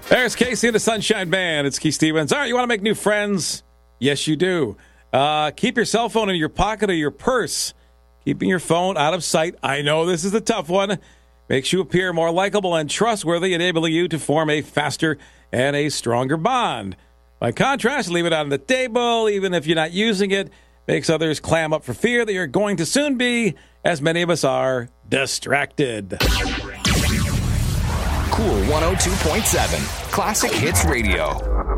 There's Casey and the Sunshine Band. It's Keith Stevens. All right, you want to make new friends? Yes, you do. Keep your cell phone in your pocket or your purse. Keeping your phone out of sight. I know this is a tough one. Makes you appear more likable and trustworthy, enabling you to form a faster and a stronger bond. By contrast, leave it on the table, even if you're not using it. Makes others clam up for fear that you're going to soon be, as many of us are, distracted. Cool 102.7 Classic Hits Radio.